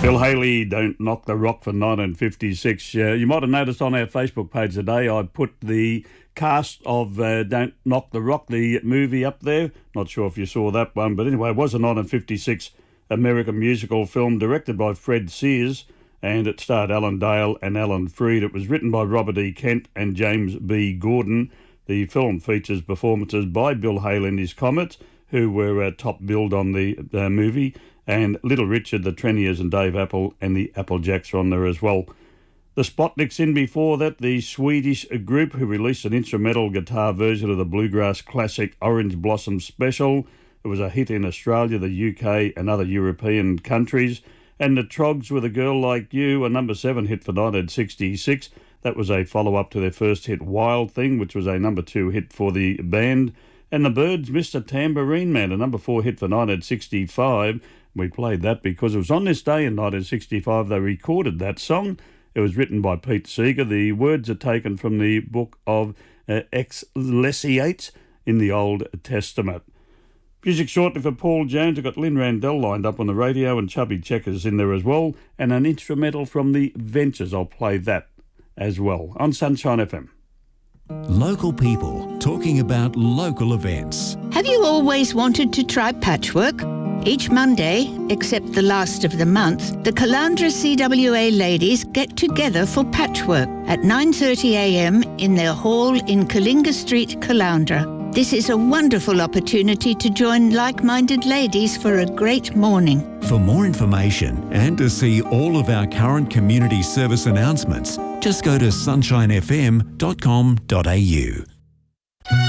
Bill Haley, Don't Knock the Rock for 1956. You might have noticed on our Facebook page today I put the cast of Don't Knock the Rock, the movie, up there. Not sure if you saw that one, but anyway, it was a 1956 American musical film directed by Fred Sears, and it starred Alan Dale and Alan Freed. It was written by Robert E. Kent and James B. Gordon. The film features performances by Bill Haley and his Comets, who were top billed on the movie, and Little Richard, the Treniers and Dave Apple and the Applejacks are on there as well. The Spotniks in before that, the Swedish group who released an instrumental guitar version of the bluegrass classic Orange Blossom Special. It was a hit in Australia, the UK and other European countries. And the Trogs with A Girl Like You, a number 7 hit for 1966. That was a follow-up to their first hit Wild Thing, which was a number 2 hit for the band. And the Byrds, Mr. Tambourine Man, a number 4 hit for 1965. We played that because it was on this day in 1965 they recorded that song. It was written by Pete Seeger. The words are taken from the book of Ecclesiastes in the Old Testament. Music shortly for Paul Jones. I've got Lynn Randell lined up on the radio and Chubby Checkers in there as well. And an instrumental from the Ventures. I'll play that as well on Sunshine FM. Local people talking about local events. Have you always wanted to try patchwork? Each Monday, except the last of the month, the Caloundra CWA ladies get together for patchwork at 9:30 a.m. in their hall in Kalinga Street, Caloundra. This is a wonderful opportunity to join like-minded ladies for a great morning. For more information and to see all of our current community service announcements, just go to sunshinefm.com.au.